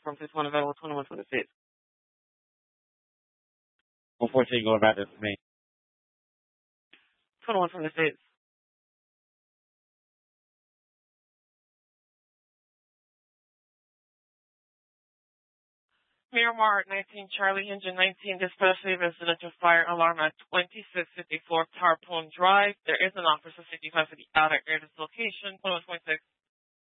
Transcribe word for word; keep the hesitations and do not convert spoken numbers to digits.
From six one available, twenty-one twenty-six. Unfortunately, going back to me. twenty-one twenty-six. Miramar nineteen Charlie Engine nineteen dispatch residential fire alarm at twenty-six fifty-four Tarpon Drive. There is an officer fifty-five for the outer air dislocation. twenty-one twenty-six.